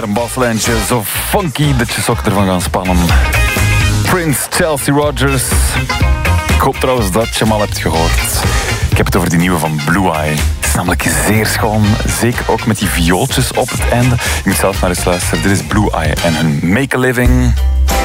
Een baslijntje zo funky dat je sok ervan gaan spannen. Prince, Chelsea Rogers. Ik hoop trouwens dat je hem al hebt gehoord. Ik heb het over die nieuwe van Blue Eye. Het is namelijk zeer schoon, zeker ook met die viooltjes op het einde. Je moet zelf maar eens luisteren. Dit is Blue Eye en hun Make a Living.